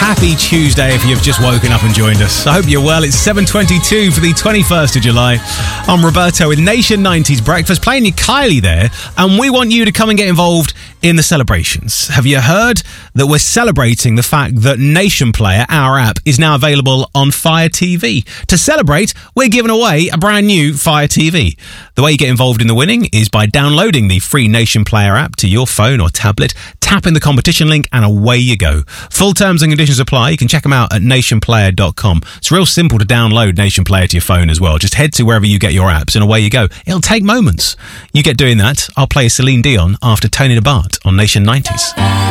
Happy Tuesday if you've just woken up and joined us. I hope you're well. It's 7:22 for the 21st of July. I'm Roberto with Nation 90s Breakfast, playing you Kylie there, and we want you to come and get involved in the celebrations. Have you heard that we're celebrating the fact that Nation Player, our app, is now available on Fire TV? To celebrate, we're giving away a brand new Fire TV. The way you get involved in the winning is by downloading the free Nation Player app to your phone or tablet, tapping the competition link, and away you go. Full terms and conditions apply. You can check them out at nationplayer.com. It's real simple to download Nation Player to your phone as well. Just head to wherever you get your apps and away you go. It'll take moments. You get doing that. I'll play Celine Dion after Tony the Bart on Nation 90s.